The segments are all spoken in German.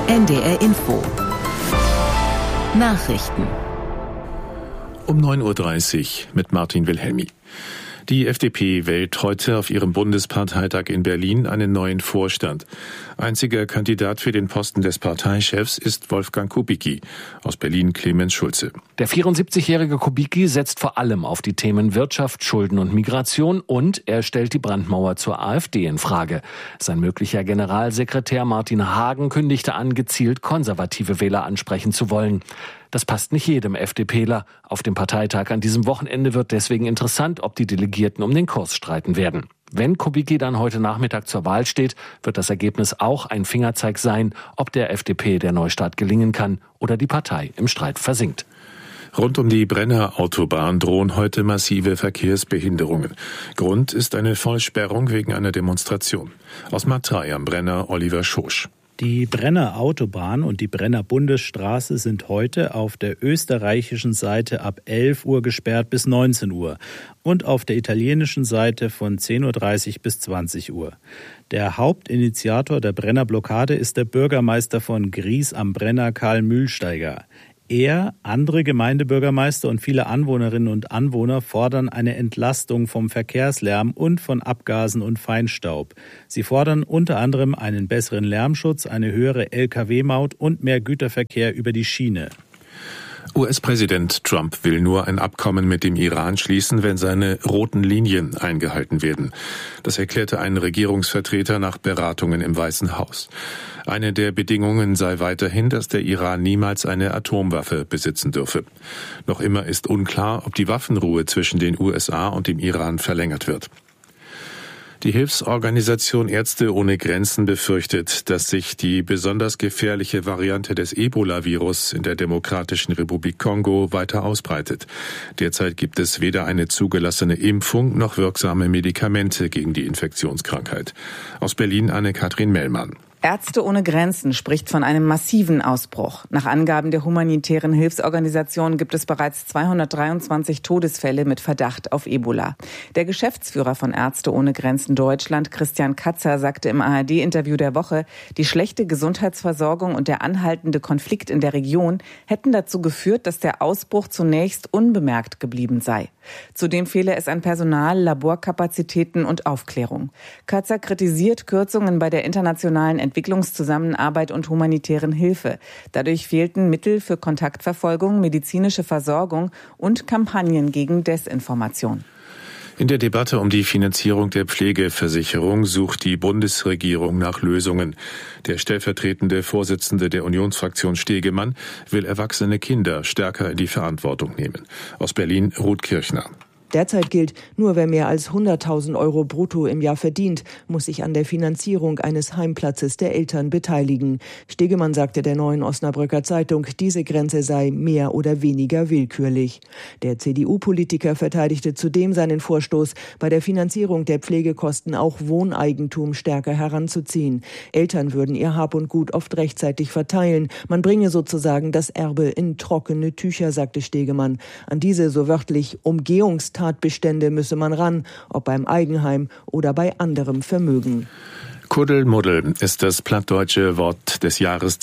NDR Info. Nachrichten. Um 9.30 Uhr mit Martin Wilhelmi. Die FDP wählt heute auf ihrem Bundesparteitag in Berlin einen neuen Vorstand. Einziger Kandidat für den Posten des Parteichefs ist Wolfgang Kubicki, aus Berlin Clemens Schulze. Der 74-jährige Kubicki setzt vor allem auf die Themen Wirtschaft, Schulden und Migration und er stellt die Brandmauer zur AfD in Frage. Sein möglicher Generalsekretär Martin Hagen kündigte an, gezielt konservative Wähler ansprechen zu wollen. Das passt nicht jedem FDPler. Auf dem Parteitag an diesem Wochenende wird deswegen interessant, ob die Delegierten um den Kurs streiten werden. Wenn Kubicki dann heute Nachmittag zur Wahl steht, wird das Ergebnis auch ein Fingerzeig sein, ob der FDP der Neustart gelingen kann oder die Partei im Streit versinkt. Rund um die Brenner Autobahn drohen heute massive Verkehrsbehinderungen. Grund ist eine Vollsperrung wegen einer Demonstration. Aus Matrei am Brenner Oliver Schosch. Die Brenner Autobahn und die Brenner Bundesstraße sind heute auf der österreichischen Seite ab 11 Uhr gesperrt bis 19 Uhr und auf der italienischen Seite von 10.30 Uhr bis 20 Uhr. Der Hauptinitiator der Brenner Blockade ist der Bürgermeister von Gries am Brenner Karl Mühlsteiger. Er, andere Gemeindebürgermeister und viele Anwohnerinnen und Anwohner fordern eine Entlastung vom Verkehrslärm und von Abgasen und Feinstaub. Sie fordern unter anderem einen besseren Lärmschutz, eine höhere Lkw-Maut und mehr Güterverkehr über die Schiene. US-Präsident Trump will nur ein Abkommen mit dem Iran schließen, wenn seine roten Linien eingehalten werden. Das erklärte ein Regierungsvertreter nach Beratungen im Weißen Haus. Eine der Bedingungen sei weiterhin, dass der Iran niemals eine Atomwaffe besitzen dürfe. Noch immer ist unklar, ob die Waffenruhe zwischen den USA und dem Iran verlängert wird. Die Hilfsorganisation Ärzte ohne Grenzen befürchtet, dass sich die besonders gefährliche Variante des Ebola-Virus in der Demokratischen Republik Kongo weiter ausbreitet. Derzeit gibt es weder eine zugelassene Impfung noch wirksame Medikamente gegen die Infektionskrankheit. Aus Berlin Anne-Kathrin Mellmann. Ärzte ohne Grenzen spricht von einem massiven Ausbruch. Nach Angaben der humanitären Hilfsorganisation gibt es bereits 223 Todesfälle mit Verdacht auf Ebola. Der Geschäftsführer von Ärzte ohne Grenzen Deutschland, Christian Katzer, sagte im ARD-Interview der Woche, die schlechte Gesundheitsversorgung und der anhaltende Konflikt in der Region hätten dazu geführt, dass der Ausbruch zunächst unbemerkt geblieben sei. Zudem fehle es an Personal, Laborkapazitäten und Aufklärung. Katzer kritisiert Kürzungen bei der internationalen Entwicklungszusammenarbeit und humanitären Hilfe. Dadurch fehlten Mittel für Kontaktverfolgung, medizinische Versorgung und Kampagnen gegen Desinformation. In der Debatte um die Finanzierung der Pflegeversicherung sucht die Bundesregierung nach Lösungen. Der stellvertretende Vorsitzende der Unionsfraktion Stegemann will erwachsene Kinder stärker in die Verantwortung nehmen. Aus Berlin Ruth Kirchner. Derzeit gilt, nur wer mehr als 100.000 Euro brutto im Jahr verdient, muss sich an der Finanzierung eines Heimplatzes der Eltern beteiligen. Stegemann sagte der Neuen Osnabrücker Zeitung, diese Grenze sei mehr oder weniger willkürlich. Der CDU-Politiker verteidigte zudem seinen Vorstoß, bei der Finanzierung der Pflegekosten auch Wohneigentum stärker heranzuziehen. Eltern würden ihr Hab und Gut oft rechtzeitig verteilen. Man bringe sozusagen das Erbe in trockene Tücher, sagte Stegemann. An diese, so wörtlich, Umgehungstatbestände müsse man ran, ob beim Eigenheim oder bei anderem Vermögen. Kuddelmuddel ist das plattdeutsche Wort des Jahres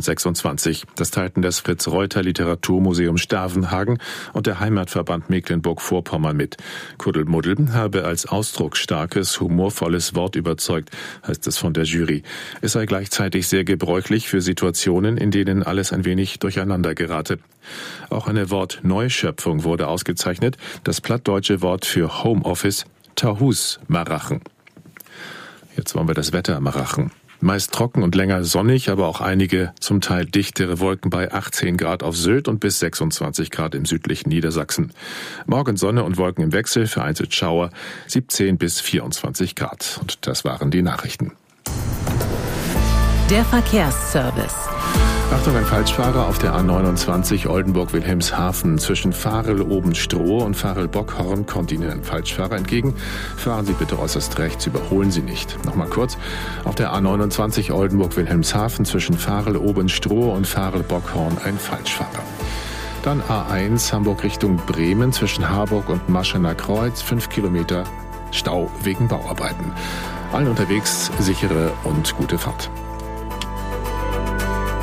2026. Das teilten das Fritz-Reuter-Literaturmuseum Stavenhagen und der Heimatverband Mecklenburg-Vorpommern mit. Kuddelmuddel habe als ausdrucksstarkes, humorvolles Wort überzeugt, heißt es von der Jury. Es sei gleichzeitig sehr gebräuchlich für Situationen, in denen alles ein wenig durcheinander gerate. Auch eine Wortneuschöpfung wurde ausgezeichnet, das plattdeutsche Wort für Homeoffice, Tahus Marachen. Jetzt wollen wir das Wetter am Marachen. Meist trocken und länger sonnig, aber auch einige zum Teil dichtere Wolken bei 18 Grad auf Sylt und bis 26 Grad im südlichen Niedersachsen. Morgen Sonne und Wolken im Wechsel, vereinzelt Schauer, 17 bis 24 Grad. Und das waren die Nachrichten. Der Verkehrsservice. Achtung, ein Falschfahrer auf der A29 Oldenburg-Wilhelmshaven. Zwischen Varel-Obenstroh und Varel-Bockhorn kommt Ihnen ein Falschfahrer entgegen. Fahren Sie bitte äußerst rechts, überholen Sie nicht. Nochmal kurz, auf der A29 Oldenburg-Wilhelmshaven zwischen Varel-Obenstroh und Varel-Bockhorn ein Falschfahrer. Dann A1 Hamburg Richtung Bremen zwischen Harburg und Maschener Kreuz, 5 Kilometer Stau wegen Bauarbeiten. Allen unterwegs sichere und gute Fahrt.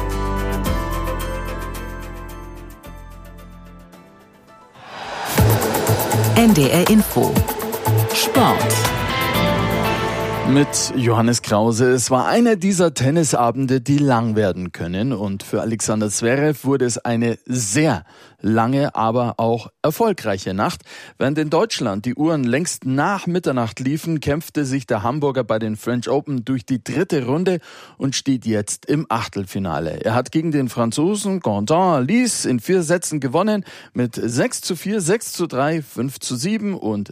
NDR Info. Sport. Mit Johannes Krause. Es war einer dieser Tennisabende, die lang werden können. Und für Alexander Zverev wurde es eine sehr lange, aber auch erfolgreiche Nacht. Während in Deutschland die Uhren längst nach Mitternacht liefen, kämpfte sich der Hamburger bei den French Open durch die 3. Runde und steht jetzt im Achtelfinale. Er hat gegen den Franzosen Quentin Halys in 4 Sätzen gewonnen mit 6:4, 6:3, 5:7 und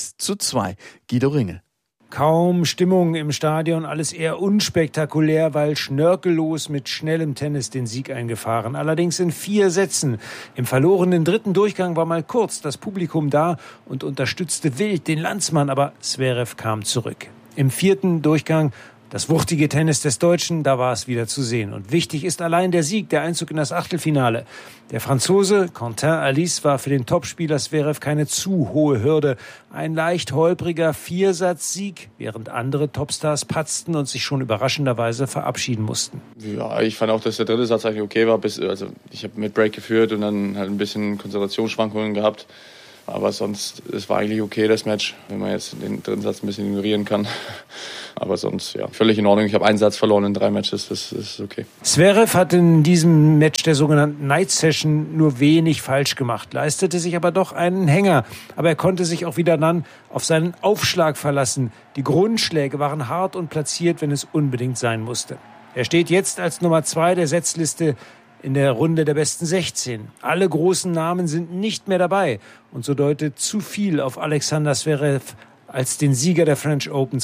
6:2. Guido Ringel. Kaum Stimmung im Stadion, alles eher unspektakulär, weil schnörkellos mit schnellem Tennis den Sieg eingefahren. Allerdings in 4 Sätzen. Im verlorenen 3. Durchgang war mal kurz das Publikum da und unterstützte wild den Landsmann, aber Zverev kam zurück. Im 4. Durchgang das wuchtige Tennis des Deutschen, da war es wieder zu sehen. Und wichtig ist allein der Sieg, der Einzug in das Achtelfinale. Der Franzose Quentin Halys war für den Topspieler Zverev keine zu hohe Hürde. Ein leicht holpriger 4-Satz-Sieg, während andere Topstars patzten und sich schon überraschenderweise verabschieden mussten. Ja, ich fand auch, dass der 3. Satz eigentlich okay war. Also ich habe mit Break geführt und dann halt ein bisschen Konzentrationsschwankungen gehabt. Aber sonst, es war eigentlich okay, das Match, wenn man jetzt den 3. Satz ein bisschen ignorieren kann. Aber sonst, ja, völlig in Ordnung. Ich habe 1 Satz verloren in 3 Matches, das ist okay. Zverev hat in diesem Match der sogenannten Night Session nur wenig falsch gemacht, leistete sich aber doch einen Hänger. Aber er konnte sich auch wieder dann auf seinen Aufschlag verlassen. Die Grundschläge waren hart und platziert, wenn es unbedingt sein musste. Er steht jetzt als Nummer 2 der Setzliste in der Runde der besten 16. Alle großen Namen sind nicht mehr dabei. Und so deutet zu viel auf Alexander Zverev als den Sieger der French Open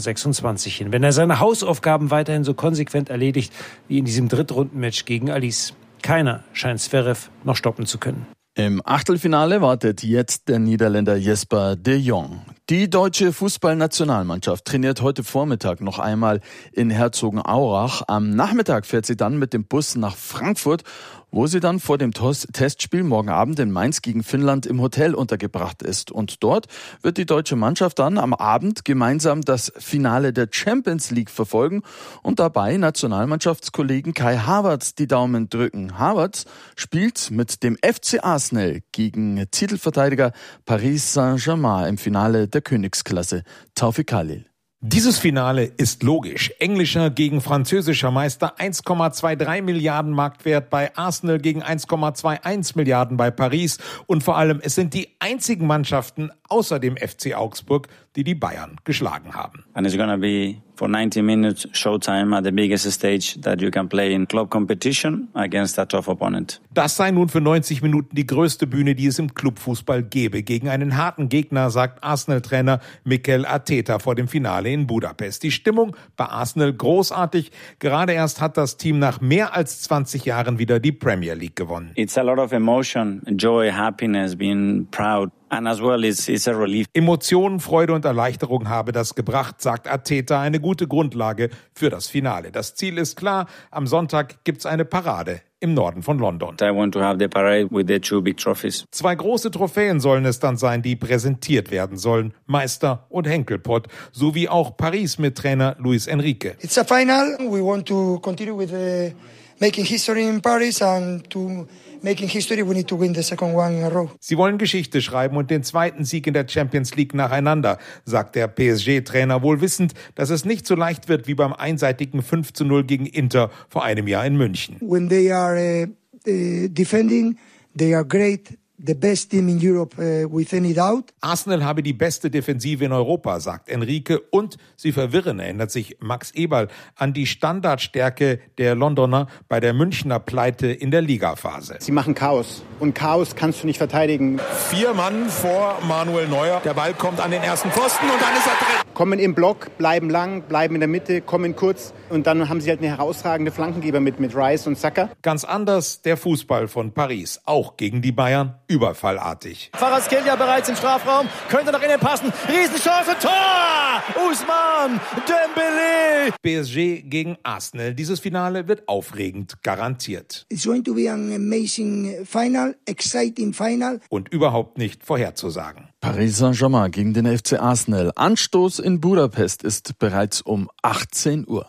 2026 hin, wenn er seine Hausaufgaben weiterhin so konsequent erledigt wie in diesem Drittrundenmatch gegen Halys. Keiner scheint Zverev noch stoppen zu können. Im Achtelfinale wartet jetzt der Niederländer Jesper de Jong. Die deutsche Fußballnationalmannschaft trainiert heute Vormittag noch einmal in Herzogenaurach. Am Nachmittag fährt sie dann mit dem Bus nach Frankfurt, wo sie dann vor dem Testspiel morgen Abend in Mainz gegen Finnland im Hotel untergebracht ist. Und dort wird die deutsche Mannschaft dann am Abend gemeinsam das Finale der Champions League verfolgen und dabei Nationalmannschaftskollegen Kai Havertz die Daumen drücken. Havertz spielt mit dem FC Arsenal gegen Titelverteidiger Paris Saint-Germain im Finale der Königsklasse. Taufik Khalil. Dieses Finale ist logisch. Englischer gegen französischer Meister, 1,23 Milliarden Marktwert bei Arsenal gegen 1,21 Milliarden bei Paris. Und vor allem, es sind die einzigen Mannschaften außer dem FC Augsburg, die die Bayern geschlagen haben. And it's gonna be for 90 minutes showtime at the biggest stage that you can play in club competition against a tough opponent. Das sei nun für 90 Minuten die größte Bühne, die es im Clubfußball gäbe. Gegen einen harten Gegner, sagt Arsenal-Trainer Mikel Arteta vor dem Finale in Budapest. Die Stimmung bei Arsenal großartig. Gerade erst hat das Team nach mehr als 20 Jahren wieder die Premier League gewonnen. It's a lot of emotion, joy, happiness, being proud. And as well, it's a relief. Emotionen, Freude und Erleichterung habe das gebracht, sagt Arteta, eine gute Grundlage für das Finale. Das Ziel ist klar, am Sonntag gibt's eine Parade im Norden von London. I want to have the parade with the 2 big trophies. 2 große Trophäen sollen es dann sein, die präsentiert werden sollen. Meister und Henkelpott, sowie auch Paris mit Trainer Luis Enrique. It's a final. We want to continue with making history in Paris and to making history, we need to win the second one in a row. Sie wollen Geschichte schreiben und den 2. Sieg in der Champions League nacheinander, sagt der PSG-Trainer, wohl wissend, dass es nicht so leicht wird wie beim einseitigen 5:0 gegen Inter vor einem Jahr in München. When they are defending, they are great. The best team in Europe with any doubt. Arsenal habe die beste Defensive in Europa, sagt Enrique, und sie verwirren, erinnert sich Max Eberl an die Standardstärke der Londoner bei der Münchner Pleite in der Ligaphase. Sie machen Chaos und Chaos kannst du nicht verteidigen. 4 Mann vor Manuel Neuer, der Ball kommt an den ersten Pfosten und dann ist er drin. Kommen im Block, bleiben lang, bleiben in der Mitte, kommen kurz und dann haben sie halt eine herausragende Flankengeber mit Rice und Saka. Ganz anders der Fußball von Paris, auch gegen die Bayern. Überfallartig. Kvaratskhelia bereits im Strafraum, könnte nach innen passen. Riesenchance, Tor! Ousmane Dembélé! PSG gegen Arsenal. Dieses Finale wird aufregend, garantiert. It's going to be an amazing final, exciting final. Und überhaupt nicht vorherzusagen. Paris Saint-Germain gegen den FC Arsenal. Anstoß in Budapest ist bereits um 18 Uhr.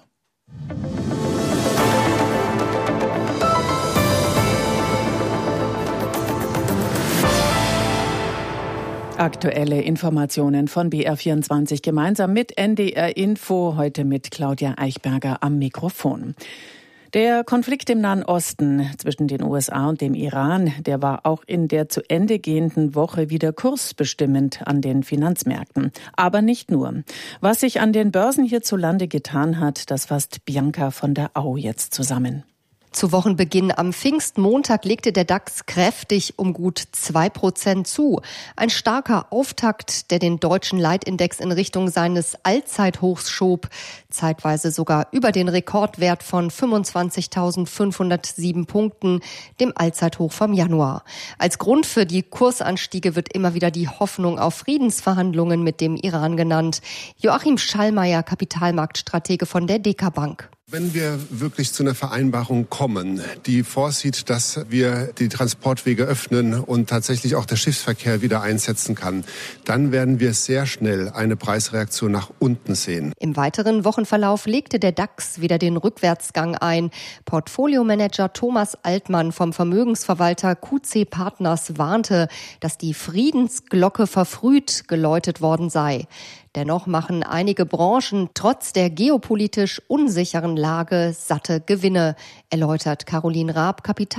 Aktuelle Informationen von BR24 gemeinsam mit NDR Info, heute mit Claudia Eichberger am Mikrofon. Der Konflikt im Nahen Osten zwischen den USA und dem Iran, der war auch in der zu Ende gehenden Woche wieder kursbestimmend an den Finanzmärkten. Aber nicht nur. Was sich an den Börsen hierzulande getan hat, das fasst Bianca von der Au jetzt zusammen. Zu Wochenbeginn am Pfingstmontag legte der DAX kräftig um gut 2% zu. Ein starker Auftakt, der den deutschen Leitindex in Richtung seines Allzeithochs schob, zeitweise sogar über den Rekordwert von 25.507 Punkten, dem Allzeithoch vom Januar. Als Grund für die Kursanstiege wird immer wieder die Hoffnung auf Friedensverhandlungen mit dem Iran genannt. Joachim Schallmeier, Kapitalmarktstratege von der DK Bank. Wenn wir wirklich zu einer Vereinbarung kommen, die vorsieht, dass wir die Transportwege öffnen und tatsächlich auch der Schiffsverkehr wieder einsetzen kann, dann werden wir sehr schnell eine Preisreaktion nach unten sehen. Im weiteren Wochenverlauf legte der DAX wieder den Rückwärtsgang ein. Portfoliomanager Thomas Altmann vom Vermögensverwalter QC Partners warnte, dass die Friedensglocke verfrüht geläutet worden sei. Dennoch machen einige Branchen trotz der geopolitisch unsicheren Lage satte Gewinne, erläutert Caroline Raab,